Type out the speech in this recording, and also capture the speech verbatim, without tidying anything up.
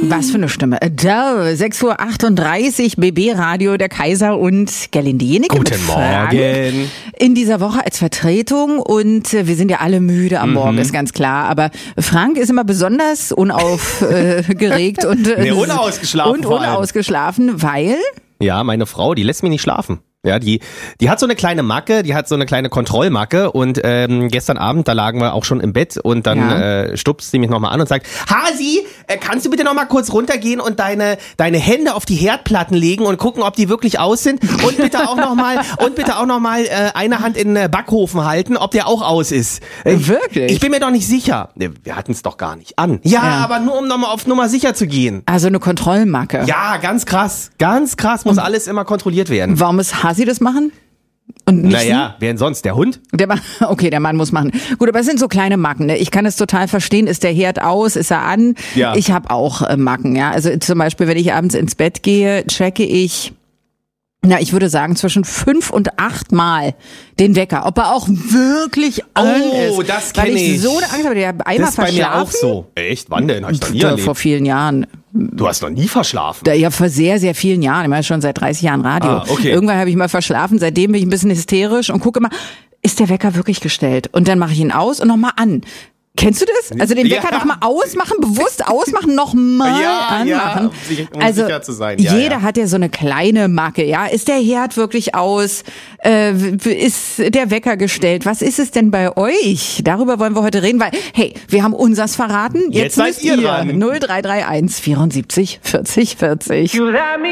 Was für eine Stimme. Adele, sechs Uhr achtunddreißig, B B-Radio, der Kaiser und Gerlinde Jenike. Guten Morgen. In dieser Woche als Vertretung und äh, wir sind ja alle müde am Morgen, Mhm. ist ganz klar. Aber Frank ist immer besonders unaufgeregt und, äh, Nee, unausgeschlafen und vor allem. unausgeschlafen, weil... Ja, meine Frau, die lässt mich nicht schlafen. Ja, die, die hat so eine kleine Macke, die hat so eine kleine Kontrollmacke und ähm, gestern Abend, da lagen wir auch schon im Bett und dann Ja. äh, stupst sie mich nochmal an und sagt, Hasi, äh, kannst du bitte nochmal kurz runtergehen und deine deine Hände auf die Herdplatten legen und gucken, ob die wirklich aus sind und bitte auch nochmal und bitte auch nochmal äh, eine Hand in den Backofen halten, ob der auch aus ist. Äh, Wirklich? Ich bin mir doch nicht sicher. Nee, wir hatten es doch gar nicht an. Ja, Ja. aber nur um nochmal auf Nummer sicher zu gehen. Also eine Kontrollmacke. Ja, ganz krass. Ganz krass muss alles immer kontrolliert werden. Warum muss Hasi das machen? Und nicht Naja, wer denn sonst? Der Hund? Der Mann, okay, der Mann muss machen. Gut, aber es sind so kleine Macken. Ne? Ich kann es total verstehen. Ist der Herd aus? Ist er an? Ja. Ich habe auch äh, Macken. Ja, also zum Beispiel, wenn ich abends ins Bett gehe, checke ich. Na, ich würde sagen zwischen fünf und acht Mal den Wecker, ob er auch wirklich an ist. Oh, das Weil kenn ich ich. so eine Angst habe, der einmal Das ist bei mir auch verschlafen. so. Echt? Wann denn? Hab ich noch nie Da, erlebt. vor vielen Jahren. Du hast noch nie verschlafen. Da, ja, vor sehr, sehr vielen Jahren. Ich mache schon seit dreißig Jahren Radio. Ah, okay. Irgendwann habe ich mal verschlafen. Seitdem bin ich ein bisschen hysterisch und gucke immer, ist der Wecker wirklich gestellt? Und dann mache ich ihn aus und nochmal an. Kennst du das? Also den Wecker Ja. nochmal ausmachen, bewusst ausmachen, nochmal Ja, anmachen. ja, um sich- um also sicher zu sein. Ja, jeder ja. hat ja so eine kleine Macke. Ja, ist der Herd wirklich aus? Äh, w- ist der Wecker gestellt? Was ist es denn bei euch? Darüber wollen wir heute reden, weil hey, wir haben unsers verraten. Jetzt, Jetzt seid müsst ihr dran. null drei drei eins vierundsiebzig vierzig vierzig.